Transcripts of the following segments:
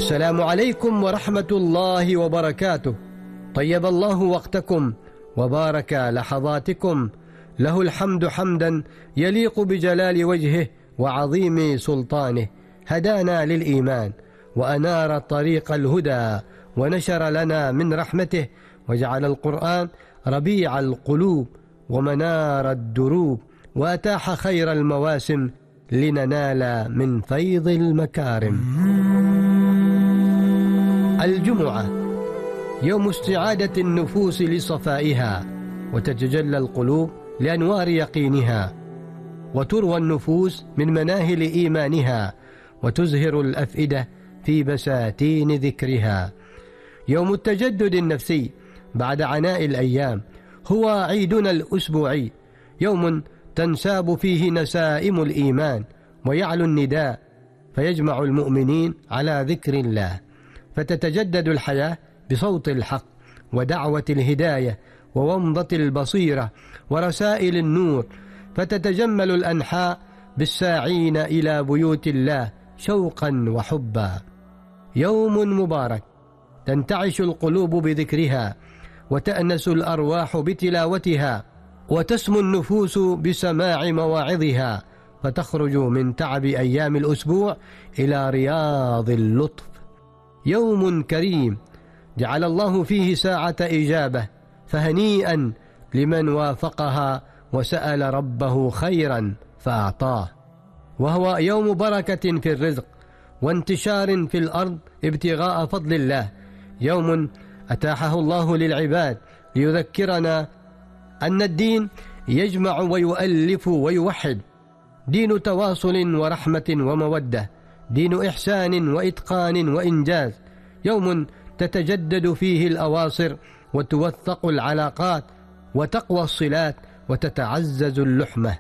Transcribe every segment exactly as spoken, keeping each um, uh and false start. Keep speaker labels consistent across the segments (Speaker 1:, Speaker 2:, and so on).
Speaker 1: السلام عليكم ورحمة الله وبركاته. طيب الله وقتكم وبارك لحظاتكم. له الحمد حمدا يليق بجلال وجهه وعظيم سلطانه. هدانا للإيمان وأنار طريق الهدى ونشر لنا من رحمته، وجعل القرآن ربيع القلوب ومنار الدروب، وأتاح خير المواسم لننال من فيض المكارم. الجمعة يوم استعادة النفوس لصفائها، وتتجلى القلوب لأنوار يقينها، وتروى النفوس من مناهل إيمانها، وتزهر الأفئدة في بساتين ذكرها. يوم التجدد النفسي بعد عناء الأيام، هو عيدنا الأسبوعي، يوم تنساب فيه نسائم الإيمان ويعلو النداء، فيجمع المؤمنين على ذكر الله، فتتجدد الحياة بصوت الحق ودعوة الهداية وومضة البصيرة ورسائل النور، فتتجمل الأنحاء بالساعين إلى بيوت الله شوقا وحبا. يوم مبارك تنتعش القلوب بذكرها، وتأنس الأرواح بتلاوتها، وتسمو النفوس بسماع مواعظها، فتخرج من تعب أيام الأسبوع إلى رياض اللطف. يوم كريم جعل الله فيه ساعة إجابة، فهنيئا لمن وافقها وسأل ربه خيرا فأعطاه. وهو يوم بركة في الرزق وانتشار في الأرض ابتغاء فضل الله، يوم أتاحه الله للعباد ليذكرنا أن الدين يجمع ويؤلف ويوحد، دين تواصل ورحمة ومودة، دين إحسان وإتقان وإنجاز، يوم تتجدد فيه الأواصر وتوثق العلاقات وتقوى الصلات وتتعزز اللحمة.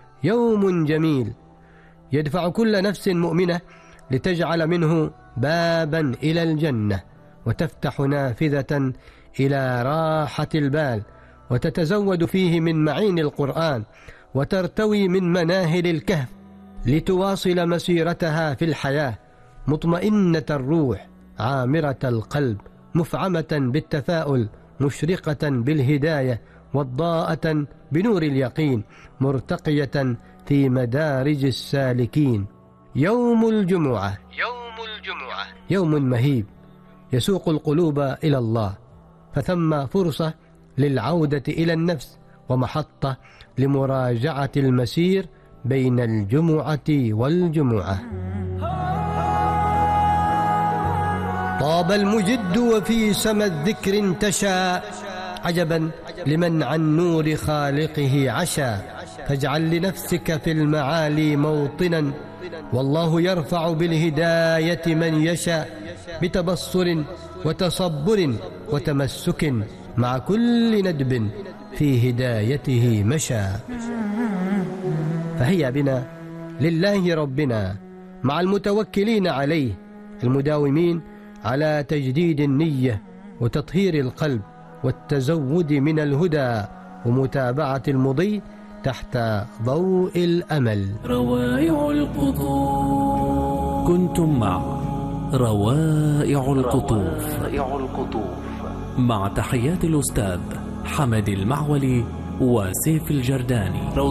Speaker 1: يوم جميل يدفع كل نفس مؤمنة لتجعل منه بابا إلى الجنة، وتفتح نافذة إلى راحة البال، وتتزود فيه من معين القرآن، وترتوي من مناهل الكهف لتواصل مسيرتها في الحياة، مطمئنة الروح عامرة القلب، مفعمة بالتفاؤل، مشرقة بالهداية، وضاءة بنور اليقين، مرتقية في مدارج السالكين. يوم الجمعة يوم الجمعة يوم مهيب يسوق القلوب إلى الله، فثم فرصة للعودة إلى النفس، ومحطة لمراجعة المسير بين الجمعة والجمعة. طاب المجد وفي سما الذكر انتشى، عجبا لمن عن نور خالقه عشى، فاجعل لنفسك في المعالي موطنا، والله يرفع بالهداية من يشاء، بتبصر وتصبر وتمسك مع كل ندب في هدايته مشى. فهيا بنا لله ربنا مع المتوكلين عليه، المداومين على تجديد النية وتطهير القلب والتزود من الهدى ومتابعة المضي تحت ضوء الأمل.
Speaker 2: روائع القطوف. كنتم مع روائع القطوف مع تحيات الأستاذ حمد المعولي وسيف الجرداني.